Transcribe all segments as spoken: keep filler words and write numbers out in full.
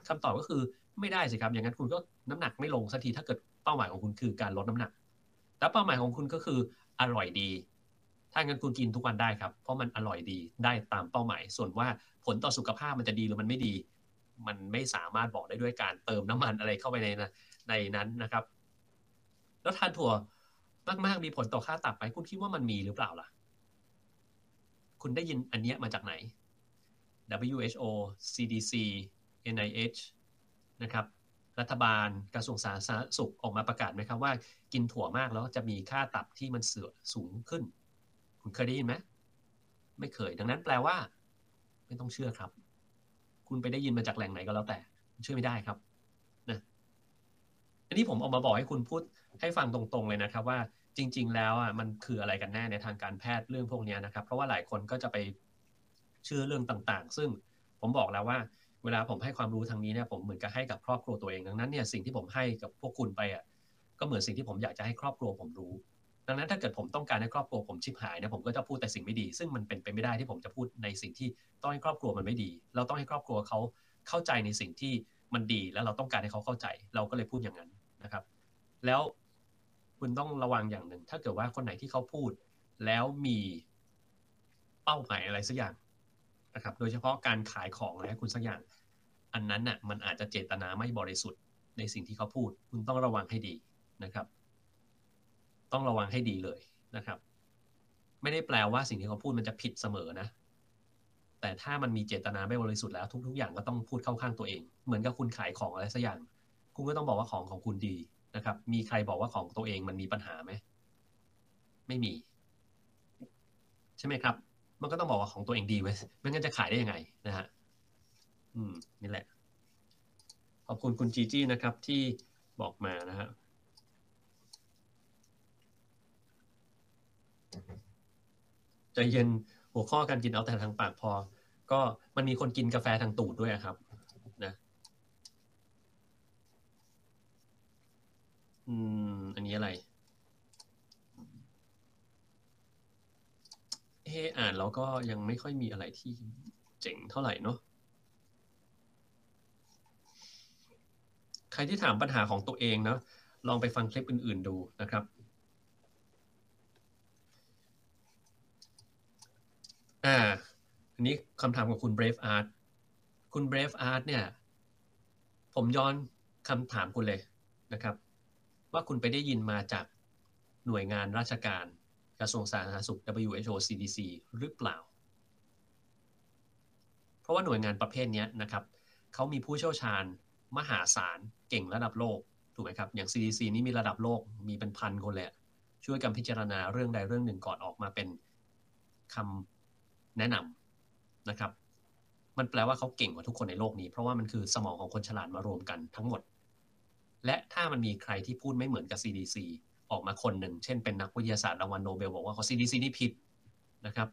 คำตอบก็คือไม่ได้สิครับอย่างนั้นคุณก็น้ำหนักไม่ลงสักทีถ้าเกิดเป้าหมายของคุณคือการลดน้ำหนักแล้วเป้าหมายของคุณก็คืออร่อยดีถ้างั้นคุณกินทุกวันได้ครับเพราะมันอร่อยดีได้ตามเป้าหมายส่วนว่าผลต่อสุขภาพมันจะดีหรือมันไม่ดีมันไม่สามารถบอกได้ด้วยการเติมน้ำมันอะไรเข้าไปในในนั้นนะครับแล้วทานถั่วมากๆมีผลต่อค่าตับไหมคุณคิดว่ามันมีหรือเปล่าล่ะคุณได้ยินอันนี้มาจากไหน ดับเบิลยู เอช โอ ซี ดี ซี เอ็น ไอ เอช นะครับรัฐบาลกระทรวงสาธารณสุขออกมาประกาศไหมครับว่ากินถั่วมากแล้วจะมีค่าตับที่มันเสื่อมสูงขึ้นคุณเคยได้ยินไหมไม่เคยดังนั้นแปลว่าไม่ต้องเชื่อครับคุณไปได้ยินมาจากแหล่งไหนก็แล้วแต่เชื่อไม่ได้ครับนะอันนี้ผมออกมาบอกให้คุณพูดให้ฟังตรงๆเลยนะครับว่าจริงๆแล้วอ่ะมันคืออะไรกันแน่ในทางการแพทย์เรื่องพวกนี้นะครับเพราะว่าหลายคนก็จะไปเชื่อเรื่องต่างๆซึ่งผมบอกแล้วว่าเวลาผมให้ความรู้ทางนี้เนี่ยผมเหมือนกับให้กับครอบครัวตัวเองดังนั้นเนี่ยสิ่งที่ผมให้กับพวกคุณไปอ่ะก็เหมือนสิ่งที่ผมอยากจะให้ครอบครัวผมรู้ดังนั้นถ้าเกิดผมต้องการให้ครอบครัวผมชิบหายเนี่ยผมก็จะพูดแต่สิ่งไม่ดีซึ่งมันเป็นไปไม่ได้ที่ผมจะพูดในสิ่งที่ต้องให้ครอบครัวมันไม่ดีเราต้องให้ครอบครัวเขาเข้าใจในสิ่งที่มันดีแล้วเราต้องการให้เขาเข้าใจเราก็เลยพูดอย่างนั้นนะครับแล้วคุณต้องระวังอย่างหนึ่งถ้าเกิดว่าคนไหนที่เขาพูดแล้วมีเป้าหมายอะไรสักอย่างนะครับโดยเฉพาะการขายของอะไรให้คุณสักอย่างอันนั้นน่ะมันอาจจะเจตนาไม่บริสุทธิ์ในสิ่งที่เขาพูดคุณต้องระวังให้ดีนะครับต้องระวังให้ดีเลยนะครับไม่ได้แปลว่าสิ่งที่เขาพูดมันจะผิดเสมอนะแต่ถ้ามันมีเจตนาไม่บริสุทธิ์แล้วทุกๆอย่างก็ต้องพูดเข้าข้างตัวเองเหมือนกับคุณขายของอะไรสักอย่างคุณก็ต้องบอกว่าของของคุณดีนะครับมีใครบอกว่าของตัวเองมันมีปัญหาไหมไม่มีใช่ไหมครับมันก็ต้องบอกว่าของตัวเองดีไว้ไม่งั้นจะขายได้ยังไงนะฮะอืมนี่แหละ ขอบคุณคุณจีจี้นะครับที่บอกมานะฮะใจเย็นหัวข้อการกินเอาแต่ทางปากพอก็มันมีคนกินกาแฟทางตูดด้วยครับนะอืมอันนี้อะไรเอออ่านแล้วก็ยังไม่ค่อยมีอะไรที่เจ๋งเท่าไหร่เนาะใครที่ถามปัญหาของตัวเองนะลองไปฟังคลิปอื่นๆดูนะครับอ่าอันนี้คำถามของคุณ Brave Art คุณ Brave Art เนี่ยผมย้อนคำถามคุณเลยนะครับว่าคุณไปได้ยินมาจากหน่วยงานราชการกระทรวงสาธารณสุข ดับเบิลยู เอช โอ ซี ดี ซี หรือเปล่าเพราะว่าหน่วยงานประเภทนี้นะครับเขามีผู้เชี่ยวชาญมหาศาลเก่งระดับโลกถูกไหมครับอย่าง ซี ดี ซี นี่มีระดับโลกมีเป็นพันคนเลยช่วยกันพิจารณาเรื่องใดเรื่องหนึ่งก่อนออกมาเป็นคำแนะนำนะครับมันแปลว่าเขาเก่งกว่าทุกคนในโลกนี้เพราะว่ามันคือสมองของคนฉลาดมารวมกันทั้งหมดและถ้ามันมีใครที่พูดไม่เหมือนกับ ซี ดี ซี ออกมาคนหนึ่งเช่นเป็นนักวิทยาศาสตร์รางวัลโนเบลบอกว่าของ ซี ดี ซี นี่ผิดนะครับ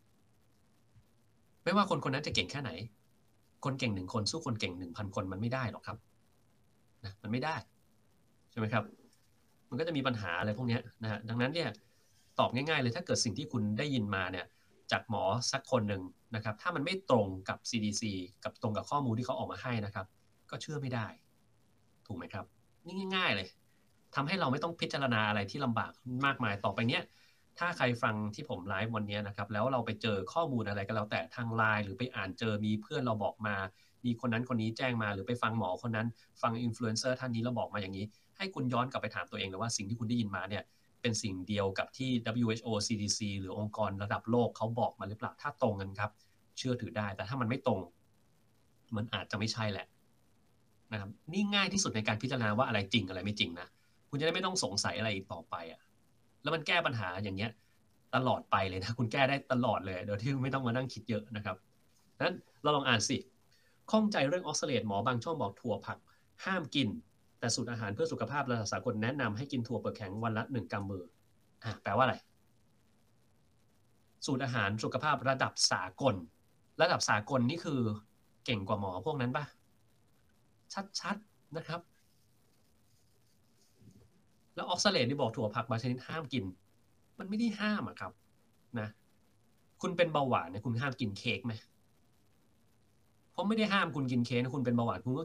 ไม่ว่าคนคนนั้นจะเก่งแค่ไหนคนเก่งหนึ่งคนสู้คนเก่งหนึ่งพันคนมันไม่ได้หรอกครับนะมันไม่ได้ใช่ไหมครับมันก็จะมีปัญหาอะไรพวกนี้นะฮะดังนั้นเนี่ยตอบง่ายๆเลยถ้าเกิดสิ่งที่คุณได้ยินมาเนี่ยจากหมอสักคนหนึ่งนะครับถ้ามันไม่ตรงกับ ซี ดี ซี กับตรงกับข้อมูลที่เขาออกมาให้นะครับก็เชื่อไม่ได้ถูกไหมครับนี่ง่ายๆเลยทำให้เราไม่ต้องพิจารณาอะไรที่ลำบากมากมายต่อไปเนี้ยถ้าใครฟังที่ผมไลฟ์วันนี้นะครับแล้วเราไปเจอข้อมูลอะไรก็แล้วแต่ทางไลน์หรือไปอ่านเจอมีเพื่อนเราบอกมามีคนนั้นคนนี้แจ้งมาหรือไปฟังหมอคนนั้นฟังอินฟลูเอนเซอร์ท่านนี้แล้วบอกมาอย่างนี้ให้คุณย้อนกลับไปถามตัวเองเลยว่าสิ่งที่คุณได้ยินมาเนี่ยเป็นสิ่งเดียวกับที่ ดับเบิลยู เอช โอ ซี ดี ซี หรือองค์กรระดับโลกเขาบอกมาหรือเปล่าถ้าตรงกันครับเชื่อถือได้แต่ถ้ามันไม่ตรงมันอาจจะไม่ใช่แหละนะครับนี่ง่ายที่สุดในการพิจารณาว่าอะไรจริงอะไรไม่จริงนะคุณจะได้ไม่ต้องสงสัยอะไรอีกต่อไปอ่ะแล้วมันแก้ปัญหาอย่างเงี้ยตลอดไปเลยนะคุณแก้ได้ตลอดเลยโดยที่ไม่ต้องมานั่งคิดเยอะนะครับนั้นเราลองอ่านสิข้องใจเรื่องออกซาเลตหมอบางช่องบอกถั่วผักห้ามกินแต่สูตรอาหารเพื่อสุขภาพระดับสากลแนะนำให้กินถั่วเปลือกแข็งวันละหนึ่งกำมืออ่ะแปลว่าอะไรสูตรอาหารสุขภาพระดับสากลระดับสากลนี่คือเก่งกว่าหมอพวกนั้นปะชัดๆนะครับแล้วออกซาเลตนี่บอกถั่วผักบางชนิดห้ามกินมันไม่ได้ห้ามอะครับนะคุณเป็นเบาหวานเนี่ยคุณห้ามกินเค้กไหมเพราะไม่ได้ห้ามคุณกินเค้กนะคุณเป็นเบาหวานคุณก็